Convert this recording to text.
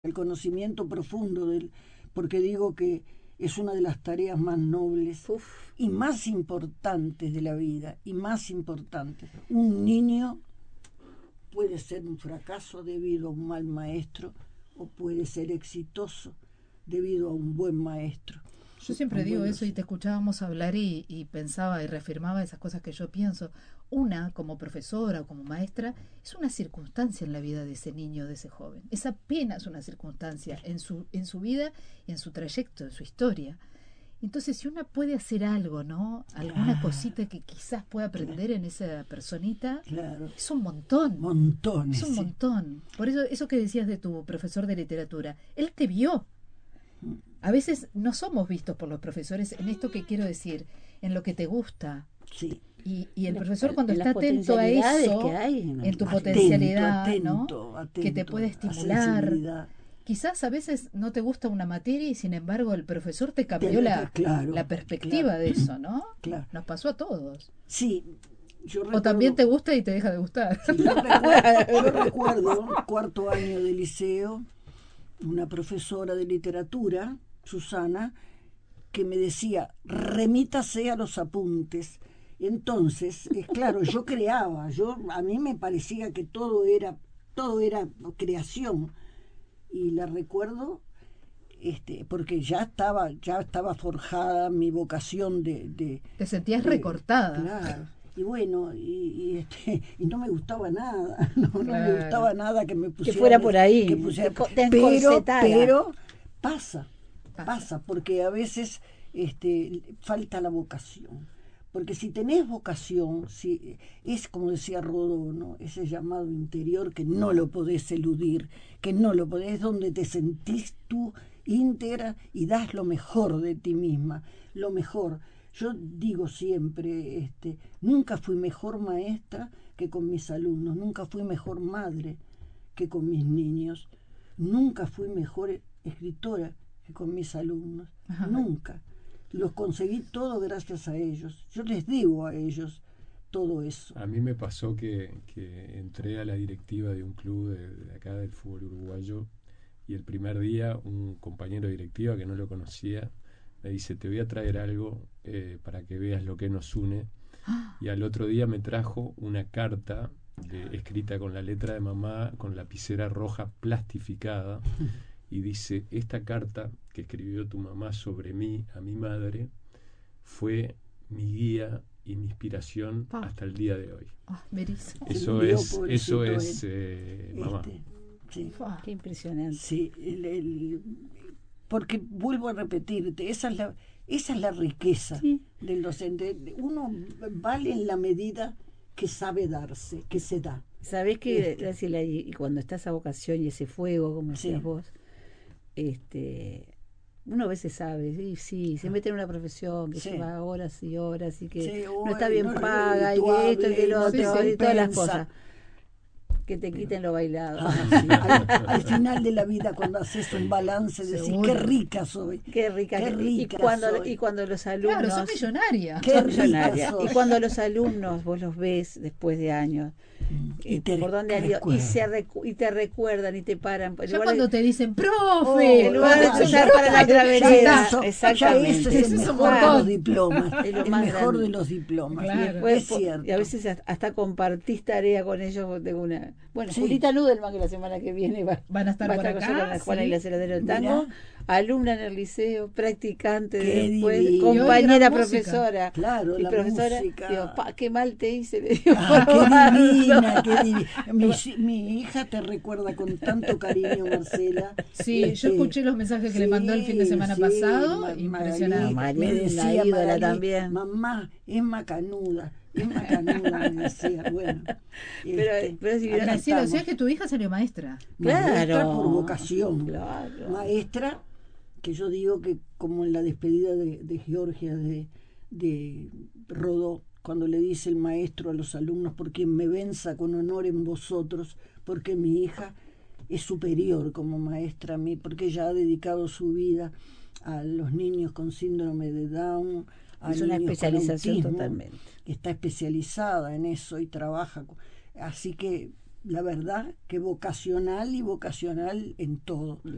el conocimiento profundo porque digo que es una de las tareas más nobles y más importantes de la vida, y más importantes. Un niño puede ser un fracaso debido a un mal maestro, o puede ser exitoso debido a un buen maestro. Yo siempre digo eso, y te escuchábamos hablar y pensaba y reafirmaba esas cosas que yo pienso. Una, como profesora o como maestra, es una circunstancia en la vida de ese niño, de ese joven. Es apenas una circunstancia en su vida, en su trayecto, en su historia. Entonces, si una puede hacer algo, ¿no? Alguna cosita que quizás pueda aprender en esa personita, es un montón. Montones. Es un montón. Por eso que decías de tu profesor de literatura, él te vio. A veces no somos vistos por los profesores en esto que quiero decir, en lo que te gusta. Sí. Y el profesor, cuando está atento a eso, que hay, ¿no? en tu potencialidad, atento, ¿no? Que te puede estimular. Quizás a veces no te gusta una materia y sin embargo el profesor te cambió la perspectiva de eso, ¿no? Claro. Nos pasó a todos. Sí. O también te gusta y te deja de gustar. Sí, yo recuerdo cuarto año de liceo, una profesora de literatura, Susana, que me decía, remítase a los apuntes. Entonces, claro, yo creaba, a mí me parecía que todo era creación, y la recuerdo porque ya estaba forjada mi vocación de te sentías recortada. Claro. Y bueno, y no me gustaba nada, no me gustaba nada que me pusiera, que fuera por ahí, pero pasa, porque a veces falta la vocación. Porque si tenés vocación, es como decía Rodó, ¿no? Ese llamado interior que no lo podés eludir, que no lo podés, es donde te sentís tú íntegra y das lo mejor de ti misma, lo mejor. Yo digo siempre, nunca fui mejor maestra que con mis alumnos, nunca fui mejor madre que con mis niños, nunca fui mejor escritora que con mis alumnos, nunca. Los conseguí todo gracias a ellos. Yo les debo a ellos todo eso. A mí me pasó que entré a la directiva de un club de acá del fútbol uruguayo, y el primer día un compañero de directiva que no lo conocía me dice, te voy a traer algo para que veas lo que nos une. Y al otro día me trajo una carta escrita con la letra de mamá, con lapicera roja plastificada, y dice, esta carta que escribió tu mamá sobre mí, a mi madre, fue mi guía y mi inspiración hasta el día de hoy. Eso es mamá. Sí. Qué impresionante. Sí, porque vuelvo a repetirte, esa es la riqueza del docente. Uno vale en la medida que sabe darse, que se da. ¿Sabés que, Graciela, y cuando está esa vocación y ese fuego, como decías vos, uno a veces sabe, se mete en una profesión que lleva horas y horas y que no está bien paga, y que esto y que lo otro, y todas las cosas. Que te quiten lo bailado. Al final de la vida, cuando haces un balance, decís, qué rica soy. Qué rica soy. Y cuando los alumnos... Claro, sos millonaria. Qué rica soy. Y cuando los alumnos, vos los ves después de años, por dónde han ido, y te recuerdan y te paran. Ya cuando te dicen, profe, en lugar de echar para la otra vereda. Exactamente. Ese es el mejor de los diplomas. El mejor de los diplomas. Claro. Y después, es cierto. Y a veces hasta compartís tarea con ellos de una... Bueno, Julita Nudelman, que la semana que viene van a estar por acá, con la Juana y la Celadera del Tango, alumna en el liceo, practicante después, divino. compañera profesora. Claro, y la profesora, música. Digo, qué mal te hice. Le digo, qué divina. Mi hija te recuerda con tanto cariño, Marcela. Sí, yo escuché los mensajes que le mandó el fin de semana pasado, impresionante. Me decía ídola también. Mamá, es macanuda. Es macanuda, me decía, bueno. Pero si Graciela, o sea que tu hija salió maestra. Maestra por vocación. Claro. Maestra, que yo digo que como en la despedida de Georgia de Rodó, cuando le dice el maestro a los alumnos, por quien me venza con honor en vosotros, porque mi hija es superior como maestra a mí, porque ella ha dedicado su vida a los niños con síndrome de Down, a es una niños especialización con autismo, totalmente. Está especializada en eso y trabaja. Así que la verdad que vocacional en todo.